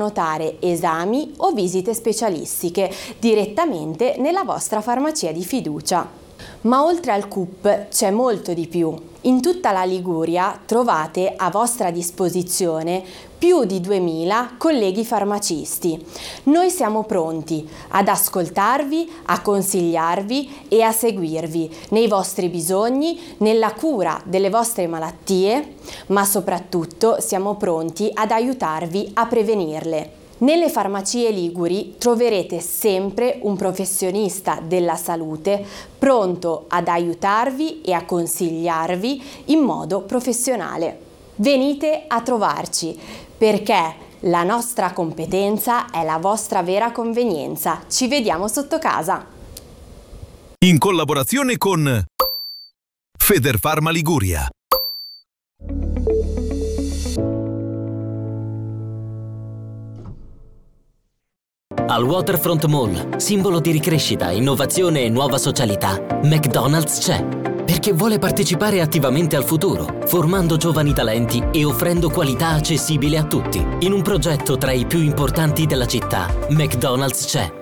prenotare esami o visite specialistiche direttamente nella vostra farmacia di fiducia. Ma oltre al CUP c'è molto di più. In tutta la Liguria trovate a vostra disposizione più di 2000 colleghi farmacisti. Noi siamo pronti ad ascoltarvi, a consigliarvi e a seguirvi nei vostri bisogni, nella cura delle vostre malattie, ma soprattutto siamo pronti ad aiutarvi a prevenirle. Nelle farmacie liguri troverete sempre un professionista della salute pronto ad aiutarvi e a consigliarvi in modo professionale. Venite a trovarci perché la nostra competenza è la vostra vera convenienza. Ci vediamo sotto casa. In collaborazione con Federfarma Liguria. Al Waterfront Mall, simbolo di ricrescita, innovazione e nuova socialità, McDonald's c'è, perché vuole partecipare attivamente al futuro, formando giovani talenti e offrendo qualità accessibile a tutti. In un progetto tra i più importanti della città, McDonald's c'è.